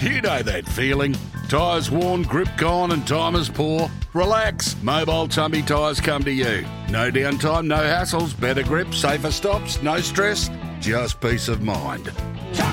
You know that feeling. Tyres worn, grip gone and time is poor? Relax. Mobile Tumby Tyres come to you. No downtime, no hassles, better grip, safer stops, no stress, just peace of mind.